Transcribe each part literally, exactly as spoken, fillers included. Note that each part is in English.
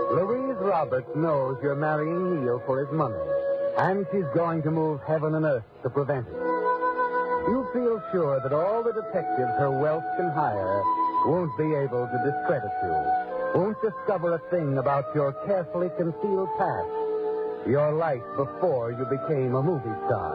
Louise Roberts knows you're marrying Neil for his money, and she's going to move heaven and earth to prevent it. You feel sure that all the detectives her wealth can hire won't be able to discredit you, won't discover a thing about your carefully concealed past, your life before you became a movie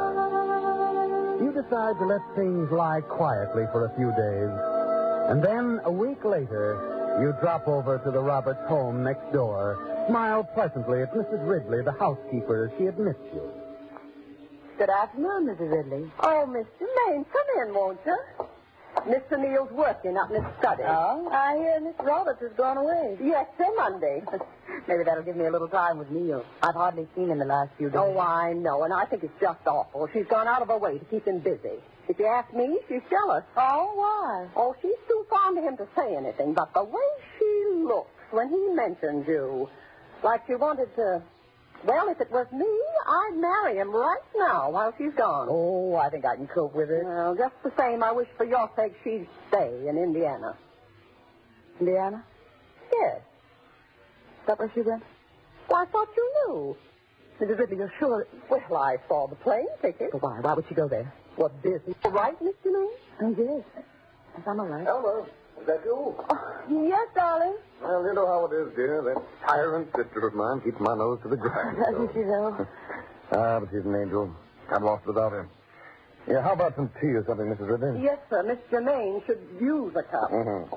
star. You decide to let things lie quietly for a few days, and then a week later, you drop over to the Roberts home next door, smile pleasantly at Missus Ridley, the housekeeper, as she admits you. Good afternoon, Missus Ridley. Oh, Mister Maine, come in, won't you? Mister Neil's working up in his study. Oh, I hear Miss Roberts has gone away. Yes, till Monday. Maybe that'll give me a little time with Neil. I've hardly seen him the last few days. Oh, I know, and I think it's just awful. She's gone out of her way to keep him busy. If you ask me, she's jealous. Oh, why? Oh, she's too fond of him to say anything, but the way she looks when he mentions you, like she wanted to... Well, if it was me, I'd marry him right now while she's gone. Oh, I think I can cope with it. Well, just the same, I wish for your sake she'd stay in Indiana. Indiana? Yes. Is that where she went? Well, I thought you knew. Missus Ridley, you're sure... Well, I saw the plane ticket. But why? Why would she go there? What business? All right, Mister Maine? Oh, yes. Yes, I'm all right. Elmer, is that you? Oh, yes, darling. Well, you know how it is, dear. That tyrant sister of mine keeps my nose to the ground. Doesn't she, though? Ah, but she's an angel. I'm lost without her. Yeah, how about some tea or something, Missus Ridley? Yes, sir. Mister Maine should use a cup. Mm-hmm.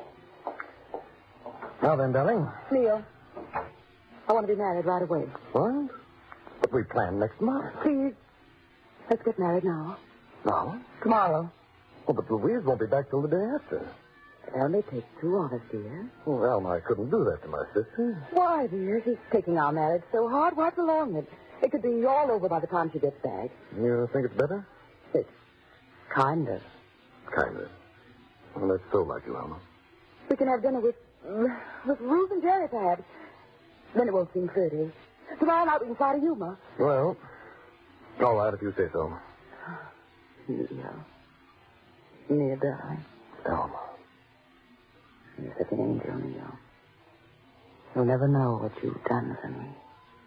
Now then, darling. Neil, I want to be married right away. What? But we plan next month. Please, let's get married now. No? Tomorrow. Oh, but Louise won't be back till the day after. It only takes two of us, dear. Oh, Alma, I couldn't do that to my sister. Why, dear? She's taking our marriage so hard. What's wrong with it? It could be all over by the time she gets back. You think it's better? It's kind of. Kind of. Well, that's so like you, Alma. We can have dinner with, with Ruth and Jerry, perhaps. Then it won't seem pretty. Tomorrow night we can fly to Yuma. Well, all right, if you say so. Neil. Neil, darling. Alma. You're such an angel, Neil. You'll never know what you've done for me.